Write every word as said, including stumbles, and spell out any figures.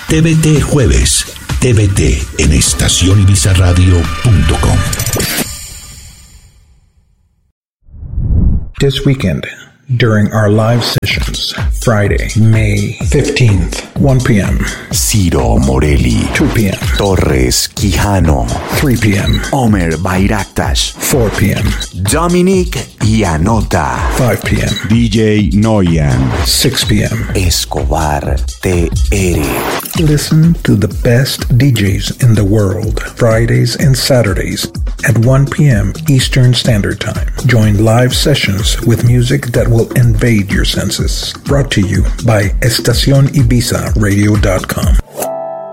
T V T Jueves. T V T en estación ibiza radio punto com. This weekend, during our live sessions, Friday, May fifteenth, one p.m. Ciro Morelli, two p.m. Torres Quijano, three p.m. Omer Bayraktas, four p.m. Dominic Ianota, five p.m. D J Noyan, six p.m. Escobar T R. Listen to the best D Js in the world, Fridays and Saturdays at one p.m. Eastern Standard Time. Join live sessions with music that will invade your senses. Brought to you by estacion ibiza radio dot com.